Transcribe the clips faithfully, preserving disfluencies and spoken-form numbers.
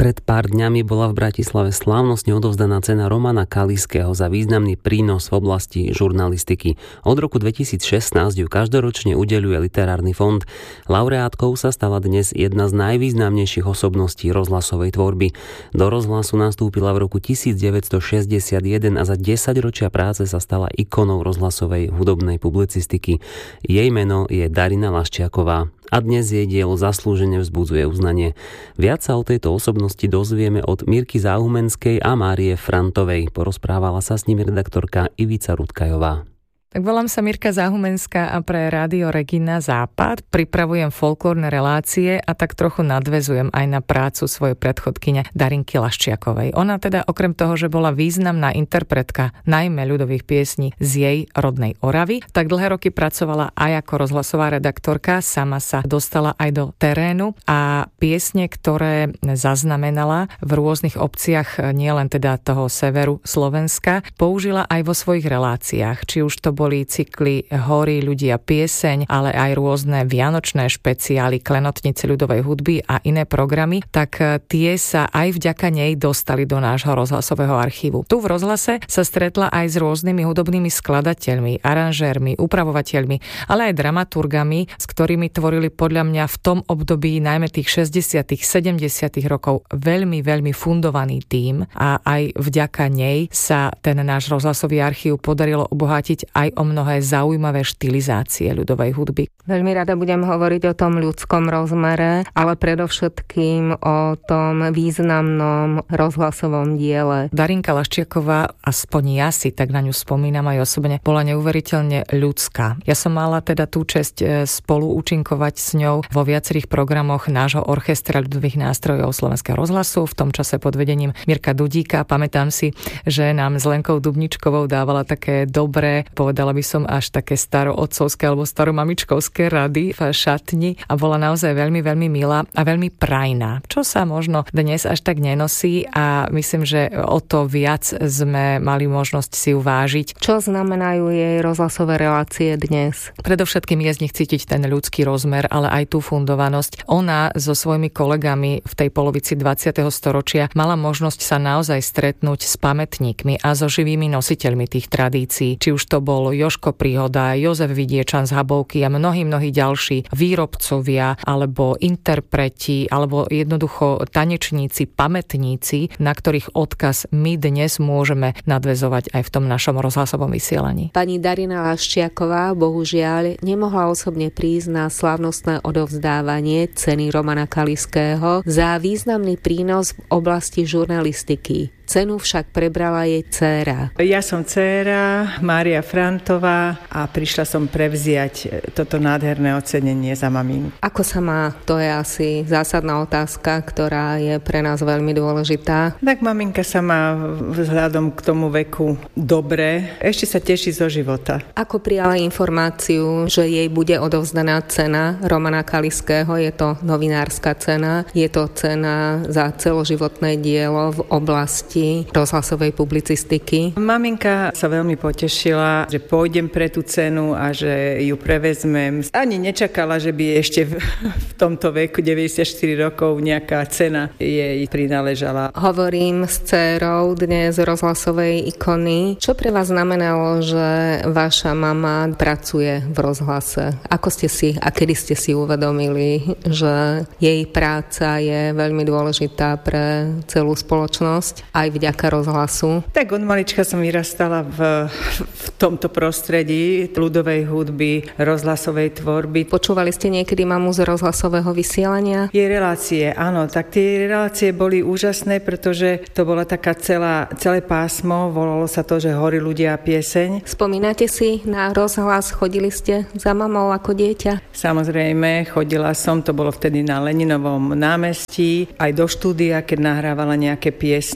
Pred pár dňami bola v Bratislave slávnostne odovzdaná cena Romana Kaliského za významný prínos v oblasti žurnalistiky. Od roku dvetisícšestnásť ju každoročne udeľuje Literárny fond. Laureátkou sa stala dnes jedna z najvýznamnejších osobností rozhlasovej tvorby. Do rozhlasu nastúpila v roku devätnásťstošesťdesiatjeden a za desaťročia práce sa stala ikonou rozhlasovej hudobnej publicistiky. Jej meno je Darina Laščiaková. A dnes jej dielo zaslúžene vzbudzuje uznanie. Viac sa o tejto osobnosti dozvieme od Mirky Záhumenskej a Márie Frantovej. Porozprávala sa s nimi redaktorka Ivica Rudkajová. Tak volám sa Mirka Záhumenská a pre Rádio Regina Západ pripravujem folklórne relácie a tak trochu nadväzujem aj na prácu svojej predchodkyne Darinky Laščiakovej. Ona teda okrem toho, že bola významná interpretka najmä ľudových piesní z jej rodnej Oravy, tak dlhé roky pracovala aj ako rozhlasová redaktorka, sama sa dostala aj do terénu a piesne, ktoré zaznamenala v rôznych obciach nielen teda toho severu Slovenska, použila aj vo svojich reláciách, či už to boli cykly Hory, ľudia, pieseň, ale aj rôzne vianočné špeciály, klenotnice ľudovej hudby a iné programy, tak tie sa aj vďaka nej dostali do nášho rozhlasového archívu. Tu v rozhlase sa stretla aj s rôznymi hudobnými skladateľmi, aranžérmi, upravovateľmi, ale aj dramaturgami, s ktorými tvorili podľa mňa v tom období najmä tých šesťdesiatych, sedemdesiatych rokov veľmi, veľmi fundovaný tím a aj vďaka nej sa ten náš rozhlasový archív podarilo obohatiť aj o mnohé zaujímavé štilizácie ľudovej hudby. Veľmi rada budem hovoriť o tom ľudskom rozmere, ale predovšetkým o tom významnom rozhlasovom diele. Darinka Laščiaková, aspoň ja si tak na ňu spomínam aj osobne, bola neuveriteľne ľudská. Ja som mala teda tú česť spolu účinkovať s ňou vo viacerých programoch nášho orchestra ľudových nástrojov Slovenského rozhlasu, v tom čase pod vedením Mirka Dudíka. Pamätám si, že nám s Lenkou Dubničkovou dávala také dobré, povedala by som až také starootcovské alebo staromamičkovské rady v šatni a bola naozaj veľmi, veľmi milá a veľmi prajná, čo sa možno dnes až tak nenosí a myslím, že o to viac sme mali možnosť si uvážiť. Čo znamenajú jej rozhlasové relácie dnes? Predovšetkým je z nich cítiť ten ľudský rozmer, ale aj tú fundovanosť. Ona so svojimi kolegami v tej polovici dvadsiateho storočia mala možnosť sa naozaj stretnúť s pamätníkmi a so živými nositeľmi tých tradícií, či už to bol Jožko Príhoda, Jozef Vidiečan z Habovky a mnohí, mnohí ďalší výrobcovia alebo interpreti alebo jednoducho tanečníci, pamätníci, na ktorých odkaz my dnes môžeme nadväzovať aj v tom našom rozhlasovom vysielaní. Pani Darina Laščiaková bohužiaľ nemohla osobne prísť na slávnostné odovzdávanie ceny Romana Kaliského za významný prínos v oblasti žurnalistiky. Cenu však prebrala jej dcéra. Ja som dcéra, Mária Frantová a prišla som prevziať toto nádherné ocenenie za maminu. Ako sa má? To je asi zásadná otázka, ktorá je pre nás veľmi dôležitá. Tak maminka sa má vzhľadom k tomu veku dobre. Ešte sa teší zo života. Ako prijala informáciu, že jej bude odovzdaná cena Romana Kaliského? Je to novinárska cena, je to cena za celoživotné dielo v oblasti rozhlasovej publicistiky. Maminka sa veľmi potešila, že pôjdem pre tú cenu a že ju prevezmem. Ani nečakala, že by ešte v, v tomto veku deväťdesiatštyri rokov nejaká cena jej prináležala. Hovorím s dcérou dnes rozhlasovej ikony. Čo pre vás znamenalo, že vaša mama pracuje v rozhlase? Ako ste si a kedy ste si uvedomili, že jej práca je veľmi dôležitá pre celú spoločnosť aj vďaka rozhlasu? Tak od malička som vyrastala v, v tomto prostredí ľudovej hudby, rozhlasovej tvorby. Počúvali ste niekedy mamu z rozhlasového vysielania? Jej relácie, áno, tak tie relácie boli úžasné, pretože to bola taká celá, celé pásmo, volalo sa to, že Hory, ľudia, pieseň. Spomínate si na rozhlas? Chodili ste za mamou ako dieťa? Samozrejme, chodila som, to bolo vtedy na Leninovom námestí, aj do štúdia, keď nahrávala nejaké piesne, som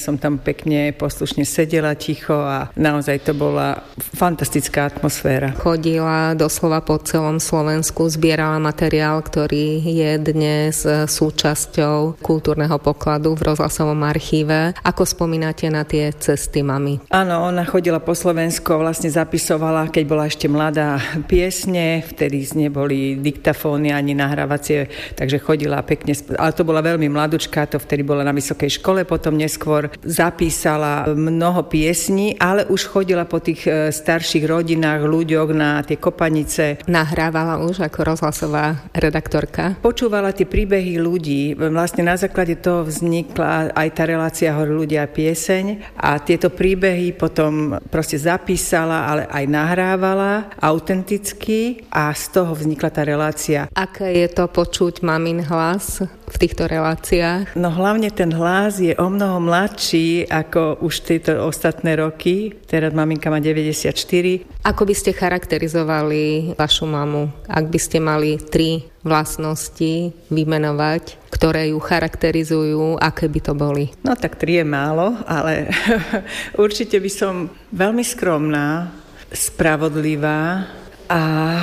som tam pekne poslušne sedela ticho a naozaj to bola fantastická atmosféra. Chodila doslova po celom Slovensku, zbierala materiál, ktorý je dnes súčasťou kultúrneho pokladu v rozhlasovom archíve. Ako spomínate na tie cesty mami? Áno, ona chodila po Slovensku a vlastne zapisovala, keď bola ešte mladá, piesne, vtedy neboli diktafóny ani nahrávacie, takže chodila pekne, ale to bola veľmi mladučka, to vtedy bola na vysokej škole, potom neskôr zapísala mnoho piesní, ale už chodila po tých starších rodinách, ľuďoch na tie kopanice. Nahrávala už ako rozhlasová redaktorka? Počúvala tie príbehy ľudí, vlastne na základe toho vznikla aj tá relácia Hore ľudia a pieseň a tieto príbehy potom proste zapísala, ale aj nahrávala autenticky a z toho vznikla tá relácia. Aké je to počuť mamin hlas v týchto reláciách? No hlavne ten hlas je o mnoho mladší ako už tieto ostatné roky. Teraz maminka má deväťdesiatštyri. Ako by ste charakterizovali vašu mamu? Ak by ste mali tri vlastnosti vymenovať, ktoré ju charakterizujú, aké by to boli? No tak tri je málo, ale určite by som veľmi skromná, spravodlivá a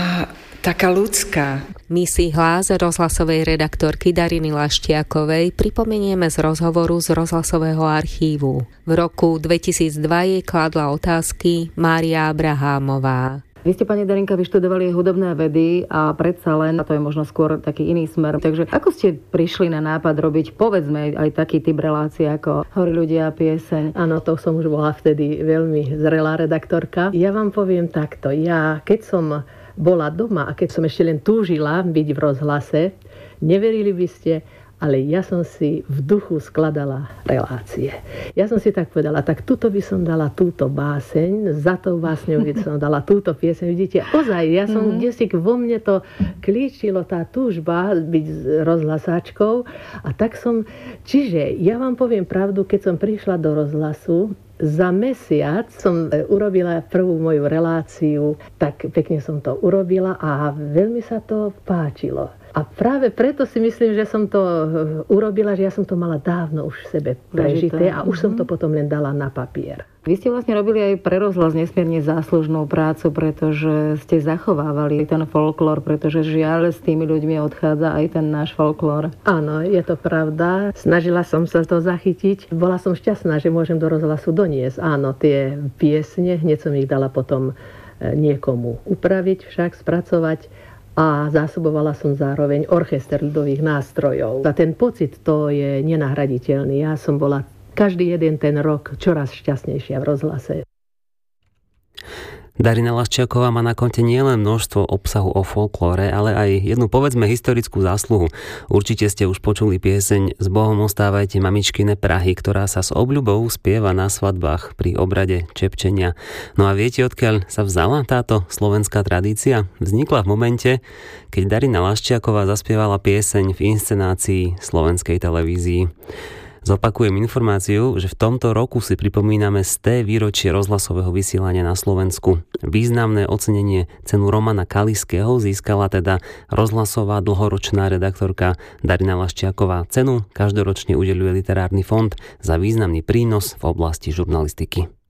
taká ľudská. My si hlas rozhlasovej redaktorky Dariny Laščiakovej pripomenieme z rozhovoru z rozhlasového archívu. V roku dvetisícdva jej kladla otázky Mária Abrahámová. Vy ste, pani Darinka, vyštudovali hudobné vedy a predsa len, a to je možno skôr taký iný smer. Takže ako ste prišli na nápad robiť, povedzme, aj taký typ relácie ako Hore ľudia a pieseň? Áno, to som už bola vtedy veľmi zrelá redaktorka. Ja vám poviem takto. Ja, keď som bola doma a keď som ešte len túžila byť v rozhlase, neverili by ste, ale ja som si v duchu skladala relácie. Ja som si tak povedala, tak tuto by som dala túto báseň, za tou básňou by som dala túto pieseň. Vidíte, ozaj, ja som mm-hmm. kdesi vo mne to klíčilo, tá túžba byť rozhlasáčkou a tak som, čiže ja vám poviem pravdu, keď som prišla do rozhlasu, za mesiac som urobila prvú moju reláciu, tak pekne som to urobila a veľmi sa to páčilo. A práve preto si myslím, že som to urobila, že ja som to mala dávno už v sebe prežité a už som to potom len dala na papier. Vy ste vlastne robili aj pre rozhlas nesmierne záslužnú prácu, pretože ste zachovávali ten folklór, pretože žiaľ s tými ľuďmi odchádza aj ten náš folklór. Áno, je to pravda. Snažila som sa to zachytiť. Bola som šťastná, že môžem do rozhlasu doniesť. Áno, tie piesne, hneď som ich dala potom niekomu upraviť, však spracovať. A zásobovala som zároveň orchester ľudových nástrojov. A ten pocit, to je nenahraditeľný. Ja som bola každý jeden ten rok čoraz šťastnejšia v rozhlase. Darina Laščiaková má na konte nielen množstvo obsahu o folklóre, ale aj jednu povedzme historickú zásluhu. Určite ste už počuli pieseň S Bohom ostávajte mamičkine Prahy, ktorá sa s obľubou spieva na svadbách pri obrade čepčenia. No a viete, odkiaľ sa vzala táto slovenská tradícia? Vznikla v momente, keď Darina Laščiaková zaspievala pieseň v inscenácii slovenskej televízii. Zopakujem informáciu, že v tomto roku si pripomíname sté výročie rozhlasového vysielania na Slovensku. Významné ocenenie cenu Romana Kaliského získala teda rozhlasová dlhoročná redaktorka Darina Laščiaková. Cenu každoročne udeľuje Literárny fond za významný prínos v oblasti žurnalistiky.